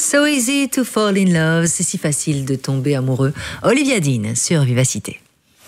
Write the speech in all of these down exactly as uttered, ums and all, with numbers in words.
So easy to fall in love, c'est si facile de tomber amoureux. Olivia Dean sur Vivacité.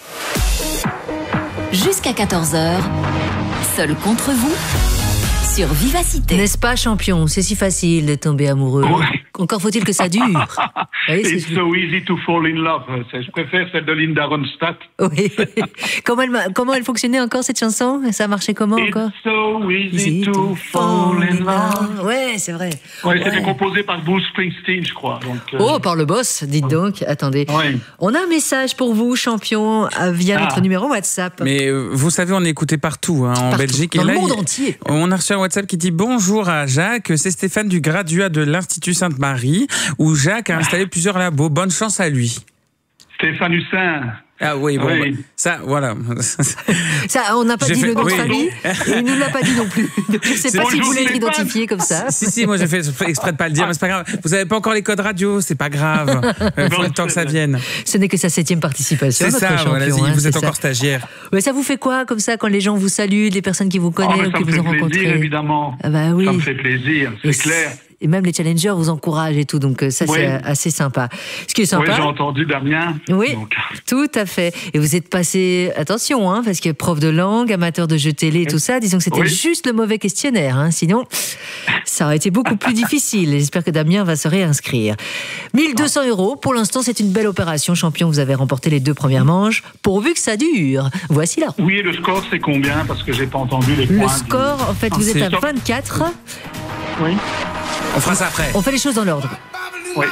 Jusqu'à quatorze heures, seul contre vous, sur Vivacité. N'est-ce pas, champion? C'est si facile de tomber amoureux. Ouais. Encore faut-il que ça dure. Voyez, It's c'est... so easy to fall in love. Je préfère celle de Linda Ronstadt. Oui. comment, elle, comment elle fonctionnait encore, cette chanson? Ça marchait comment encore? It's so easy, easy to, to fall in love. Ouais, c'est vrai. Ouais, ouais. C'était composé par Bruce Springsteen, je crois. Donc, euh... Oh, par le boss, dites donc. Attendez. Ouais. On a un message pour vous, champion, via ah. notre numéro WhatsApp. Mais euh, vous savez, on est écouté partout, hein, en partout. Belgique. Dans et le là, monde il... entier. On a reçu un WhatsApp qui dit bonjour à Jacques. C'est Stéphane du graduat de l'Institut Sainte-Marie, où Jacques a installé plusieurs labos. Bonne chance à lui. Stéphane Hussin. Ah oui, bon, oui. Bah, ça, voilà. Ça, on n'a pas j'ai dit fait, le nom oui. de famille, et il ne l'a pas dit non plus. Donc, je ne sais pas si vous voulez être identifié comme ça. Si, si, moi j'ai fait exprès de ne pas le dire, mais c'est pas grave. Vous n'avez pas encore les codes radio, c'est pas grave. Il faut le temps que ça vienne. Ce n'est que sa septième participation. C'est ça, champion, voilà, hein, vous êtes ça. encore stagiaire. Mais ça vous fait quoi, comme ça, quand les gens vous saluent, les personnes qui vous connaissent, oh, ou qui vous ont rencontré? Ça me fait plaisir, évidemment. Ah bah oui. Ça me fait plaisir, c'est et clair. Et même les challengers vous encouragent et tout, donc ça oui. c'est assez sympa. Ce qui est sympa. Oui, j'ai entendu Damien. Oui, donc. Tout à fait. Et vous êtes passé, attention, hein, parce que prof de langue, amateur de jeux télé et tout ça, disons que c'était oui. juste le mauvais questionnaire, hein, sinon ça aurait été beaucoup plus difficile. J'espère que Damien va se réinscrire. mille deux cents euros, pour l'instant c'est une belle opération, champion, vous avez remporté les deux premières manches, pourvu que ça dure. Voici là. Oui, et le score c'est combien? Parce que j'ai pas entendu les points. Le score, du... en fait, vous êtes à vingt-quatre. Oui. On fera ça après. On fait les choses dans l'ordre. Oui.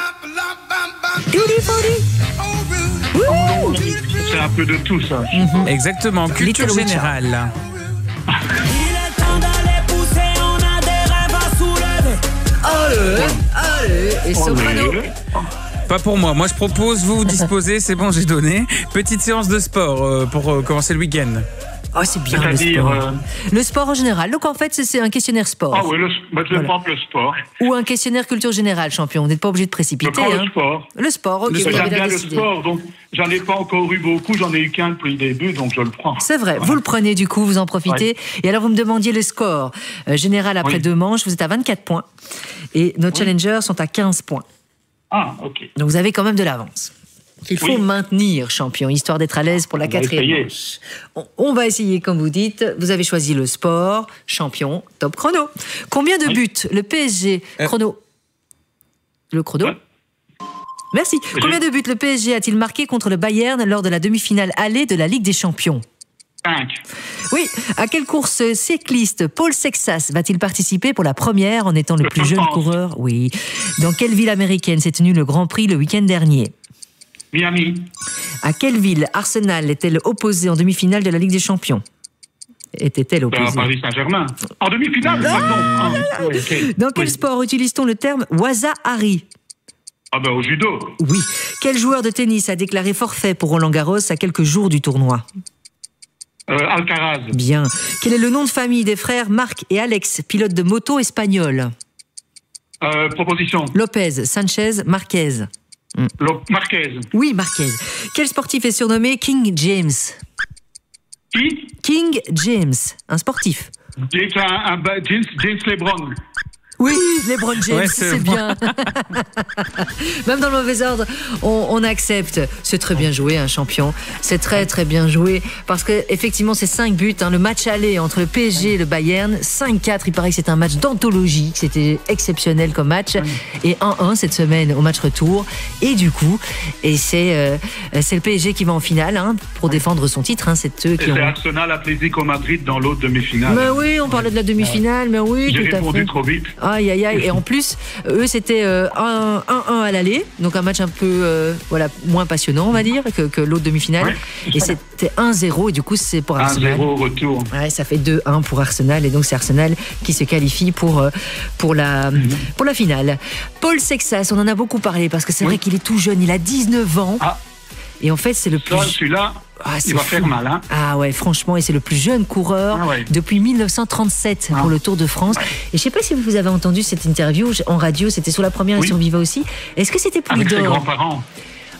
C'est un peu de tout, ça. Mm-hmm. Exactement, culture Little générale. Il est temps d'aller pousser, on a des rêves à soulever. Allez, allez, et soprano. Pas pour moi. Moi, je propose, vous vous disposez, c'est bon, j'ai donné. Petite séance de sport euh, pour euh, commencer le week-end. Oh, c'est bien le sport. Euh... Le sport en général. Donc, en fait, c'est un questionnaire sport. Ah oui, le, bah, je vais voilà. prendre le sport. Ou un questionnaire culture générale, champion. Vous n'êtes pas obligé de précipiter. Je prends hein. le sport. Le sport, ok. J'aime bien le sport, donc j'en ai pas encore eu beaucoup. J'en ai eu qu'un depuis le début, donc je le prends. C'est vrai. Voilà. Vous le prenez, du coup, vous en profitez. Ouais. Et alors, vous me demandiez le score euh, général après oui. deux manches. Vous êtes à vingt-quatre points. Et nos oui. challengers sont à quinze points. Ah, ok. Donc, vous avez quand même de l'avance. Il faut oui. maintenir, champion, histoire d'être à l'aise pour la on quatrième manche. On, on va essayer, comme vous dites. Vous avez choisi le sport, champion, top chrono. Combien de oui. buts le P S G euh. chrono Le chrono ouais. Merci. J'ai... Combien de buts le P S G a-t-il marqué contre le Bayern lors de la demi-finale allée de la Ligue des Champions? cinq. Oui. À quelle course cycliste Paul Sexas va-t-il participer pour la première en étant le, le plus jeune coureur? Oui. Dans quelle ville américaine s'est tenu le Grand Prix le week-end dernier? Miami. À quelle ville Arsenal est-elle opposée en demi-finale de la Ligue des Champions? Était-elle opposée? Paris Saint-Germain. En demi-finale, ah, pardon. Ah, ah, oui, okay. Dans quel oui. sport utilise-t-on le terme waza-hari? Ah ben au judo. Oui. Quel joueur de tennis a déclaré forfait pour Roland-Garros à quelques jours du tournoi? euh, Alcaraz. Bien. Quel est le nom de famille des frères Marc et Alex, pilotes de moto espagnols? euh, Proposition. Lopez, Sanchez, Marquez. Mm. Marquez. Oui, Marquez. Quel sportif est surnommé King James? Qui? King James, un sportif. James, un, un, James, James LeBron. Oui, LeBron James, ouais, c'est, c'est bien. Même dans le mauvais ordre, on, on accepte. C'est très bien joué, un champion. C'est très très bien joué parce que effectivement, c'est cinq buts. Hein, le match aller entre le P S G et le Bayern, cinq quatre. Il paraît que c'est un match d'anthologie, que c'était exceptionnel comme match. Et un un cette semaine au match retour. Et du coup, et c'est euh, c'est le P S G qui va en finale hein, pour défendre son titre. Hein, c'est eux qui et ont. C'est Arsenal Atlético Madrid dans l'autre demi-finale. Mais oui, on parlait de la demi-finale, mais oui, J'ai tout à fait. J'ai répondu trop vite. Aïe, aïe, aïe. Et en plus, eux, c'était euh, un un à l'aller. Donc, un match un peu euh, voilà, moins passionnant, on va dire, que, que l'autre demi-finale. Ouais. Et c'était un zéro. Et du coup, c'est pour Arsenal. un zéro au retour. Ouais, ça fait deux un pour Arsenal. Et donc, c'est Arsenal qui se qualifie pour, euh, pour, la, mm-hmm. pour la finale. Paul Sexas, on en a beaucoup parlé parce que c'est oui. vrai qu'il est tout jeune. Il a dix-neuf ans. Ah. Et en fait, c'est le plus. Ça, celui-là, ah, il va fou. faire mal. Hein. Ah ouais, franchement, et c'est le plus jeune coureur ah ouais. depuis mille neuf cent trente-sept ah. pour le Tour de France. Ouais. Et je ne sais pas si vous avez entendu cette interview en radio, c'était sur la première oui. et sur Viva aussi. Est-ce que c'était pour Avec l'idole ses grands-parents.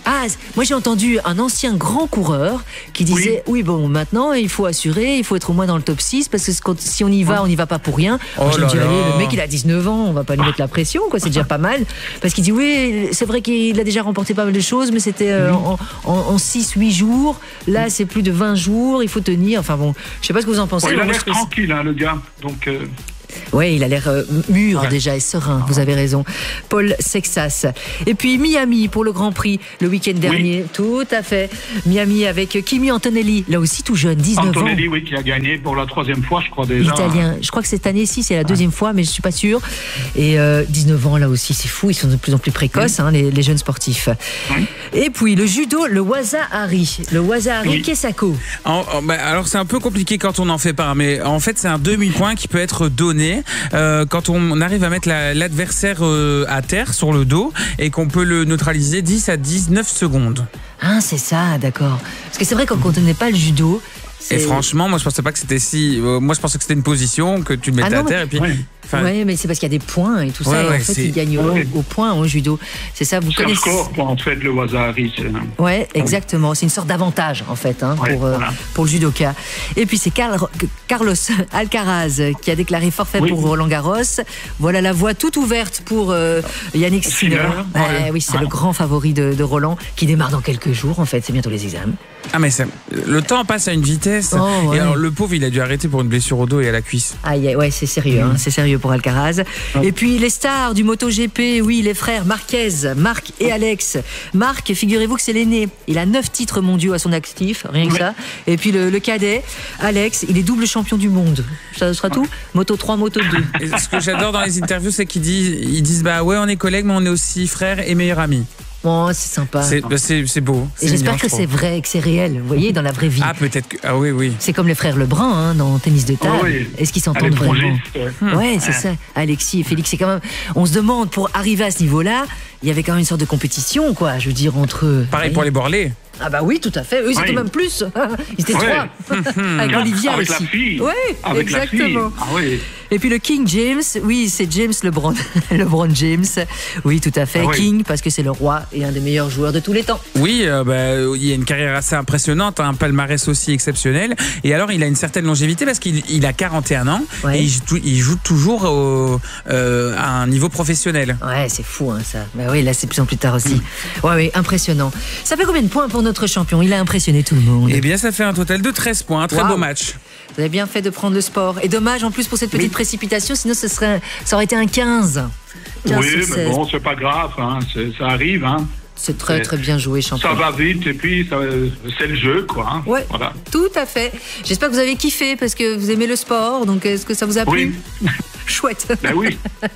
Ah, moi j'ai entendu un ancien grand coureur qui disait oui, oui bon maintenant il faut assurer, il faut être au moins dans le top six parce que si on y va, on n'y va pas pour rien. Oh moi, je me dis là allez, là. le mec il a dix-neuf ans, on va pas lui mettre la pression quoi, c'est déjà pas mal. Parce qu'il dit oui, c'est vrai qu'il a déjà remporté pas mal de choses, mais c'était euh, en, en, en six huit jours. Là c'est plus de vingt jours, il faut tenir. Enfin bon, je sais pas ce que vous en pensez. Bon, il a moi, l'air je... tranquille hein, le gars, donc... Euh... Oui, il a l'air euh, mûr Ouais. déjà et serein, vous avez raison. Paul Sexas. Et puis Miami pour le Grand Prix le week-end dernier, tout à fait. Miami avec Kimi Antonelli, là aussi tout jeune, dix-neuf ans. Antonelli, oui, qui a gagné pour la troisième fois, je crois déjà. Italien. Je crois que cette année-ci, c'est la deuxième fois, mais je suis pas sûre. Et euh, dix-neuf ans, là aussi, c'est fou. Ils sont de plus en plus précoces, hein, les, les jeunes sportifs. Oui. Et puis, le judo, le waza-hari. Le waza-hari Oui. Kesako. En- en- bah, alors c'est un peu compliqué quand on en fait pas, mais en fait c'est un demi-point qui peut être donné euh, quand on arrive à mettre la- l'adversaire euh, à terre sur le dos et qu'on peut le neutraliser dix à dix-neuf secondes. Ah, c'est ça, d'accord. Parce que c'est vrai, quand on ne connaît pas le judo... Et c'est- franchement, moi je pensais pas que c'était si. euh, moi je pensais que c'était une position que tu le mettais Ah non, à terre mais- et puis. Ouais. enfin, Ouais, mais c'est parce qu'il y a des points et tout ça. Ouais, et en ouais, fait, c'est- ils gagnent au, Ouais. au point au judo. C'est ça, vous C'est un connaissez. score, quoi, en fait, le Wazahari. c'est- Ouais, exactement. C'est une sorte d'avantage, en fait, hein, Ouais, pour, euh, voilà. pour le judoka. Et puis, c'est Carl- Carlos Alcaraz qui a déclaré forfait Oui. pour Roland Garros. Voilà la voie toute ouverte pour euh, Yannick Sinner. Sinner, Ouais, ouais. oui, c'est Ouais. le grand favori de, de Roland qui démarre dans quelques jours, en fait. C'est bientôt les examens. Ah mais ça- le temps passe à une vitesse. Oh, ouais. Et alors le pauvre il a dû arrêter pour une blessure au dos et à la cuisse. Aïe, aïe, ouais, c'est sérieux, hein, c'est sérieux pour Alcaraz. Et puis les stars du MotoGP, oui, les frères Marquez, Marc et Alex. Marc, figurez-vous que c'est l'aîné. Il a neuf titres mondiaux à son actif, rien que Ouais. ça. Et puis le, le cadet, Alex, il est double champion du monde. Ça sera tout. Moto trois, Moto deux. Et ce que j'adore dans les interviews, c'est qu'ils disent, ils disent bah ouais on est collègues mais on est aussi frères et meilleurs amis. Bon, c'est sympa. C'est bah, c'est- c'est beau. Et c'est j'espère mignon, que je c'est trouve. vrai, que c'est réel. Vous voyez, dans la vraie vie. Ah peut-être que ah oui oui. C'est comme les frères Lebrun hein, dans Tennis de table. Ah oui. Est-ce qu'ils À s'entendent vraiment? l'étranger, ouais. Ouais, c'est ça. Alexis et Félix, c'est quand même. On se demande, pour arriver à ce niveau-là, il y avait quand même une sorte de compétition, quoi. Je veux dire, entre eux. Pareil pour les Borlés. Ah, bah oui, tout à fait. Eux, ils étaient Oui. même plus. Ils étaient Ouais. trois. Avec Olivia Avec aussi. la fille. Ouais, Avec exactement. la fille. Ah oui. Et puis le King James, oui, c'est James LeBron. LeBron James. Oui, tout à fait. Ah oui. King, parce que c'est le roi et un des meilleurs joueurs de tous les temps. Oui, euh, bah, il y a une carrière assez impressionnante, un palmarès aussi exceptionnel. Et alors, il a une certaine longévité parce qu'il il a quarante et un ans Ouais. et il joue, il joue toujours au- euh, à un niveau professionnel. Ouais, c'est fou, hein, ça. Bah oui, là, c'est de plus en plus tard aussi. Ouais, oui, impressionnant. Ça fait combien de points pour notre champion? Il a impressionné tout le monde. Eh bien, ça fait un total de treize points. Un très Waouh. beau match. Vous avez bien fait de prendre le sport. Et dommage en plus pour cette petite précipitation, sinon ce serait, ça aurait été un quinze. quinze Oui, sur mais seize. bon, c'est pas grave, hein, c'est- ça arrive. Hein. C'est très c'est- très bien joué, champion. Ça va vite et puis ça- c'est le jeu, quoi. Hein. Ouais, Voilà. tout à fait. J'espère que vous avez kiffé parce que vous aimez le sport. Donc est-ce que ça vous a plu? Oui, Chouette. ben oui.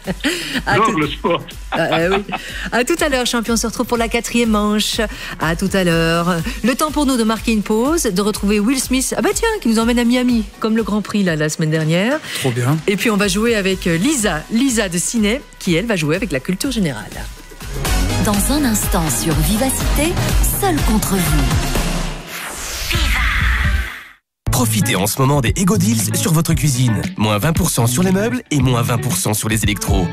À J'adore tout- le sport. Ah, ah oui. À tout à l'heure, champion. On se retrouve pour la quatrième manche. À tout à l'heure. Le temps pour nous de marquer une pause, de retrouver Will Smith. Ah bah tiens, qui nous emmène à Miami, comme le Grand Prix là, la semaine dernière. Trop bien. Et puis on va jouer avec Lisa, Lisa de Ciné, qui elle va jouer avec la culture générale. Dans un instant sur Vivacité, seul contre vous. Profitez en ce moment des Ego Deals sur votre cuisine. Moins vingt pour cent sur les meubles et moins vingt pour cent sur les électros.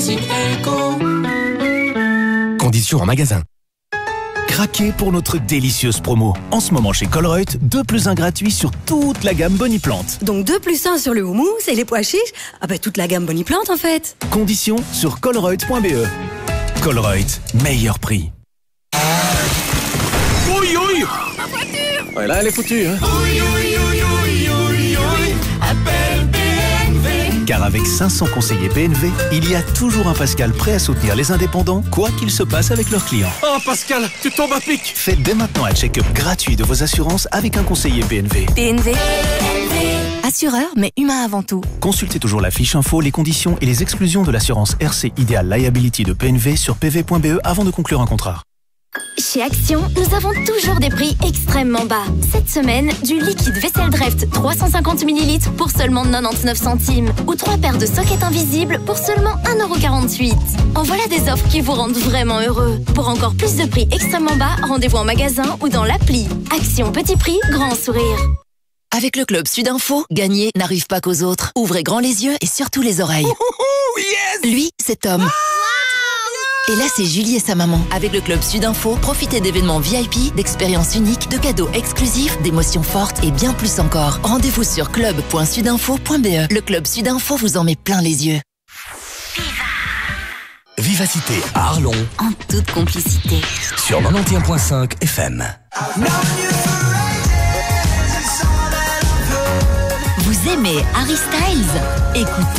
Conditions en magasin. Craquez pour notre délicieuse promo. En ce moment chez Colruyt, deux plus un gratuit sur toute la gamme Bonnie Plante. Donc deux plus un sur le houmous et les pois chiches. Ah bah toute la gamme Bonnie Plante en fait. Conditions sur colruyt point b e. Colruyt, meilleur prix. Oui, oui. Ouais, là, elle est foutue, hein. Car avec cinq cents conseillers P N V, il y a toujours un Pascal prêt à soutenir les indépendants, quoi qu'il se passe avec leurs clients. Oh, Pascal, tu tombes à pic. Faites dès maintenant un check-up gratuit de vos assurances avec un conseiller P N V. P N V. Assureur, mais humain avant tout. Consultez toujours la fiche info, les conditions et les exclusions de l'assurance R C Ideal Liability de P N V sur p v point b e avant de conclure un contrat. Chez Action, nous avons toujours des prix extrêmement bas. Cette semaine, du liquide vaisselle Dreft trois cent cinquante millilitres pour seulement quatre-vingt-dix-neuf centimes ou trois paires de sockets invisibles pour seulement un euro quarante-huit. En voilà des offres qui vous rendent vraiment heureux. Pour encore plus de prix extrêmement bas, rendez-vous en magasin ou dans l'appli. Action petit prix, grand sourire. Avec le club Sudinfo, gagner n'arrive pas qu'aux autres. Ouvrez grand les yeux et surtout les oreilles. Oh, yes. Lui, c'est Tom. Et là, c'est Julie et sa maman. Avec le Club Sudinfo, profitez d'événements V I P, d'expériences uniques, de cadeaux exclusifs, d'émotions fortes et bien plus encore. Rendez-vous sur club point sudinfo point b e. Le Club Sudinfo vous en met plein les yeux. Vivacité à Arlon. En toute complicité. Sur quatre-vingt-onze virgule cinq F M. Vous aimez Harry Styles? Écoutez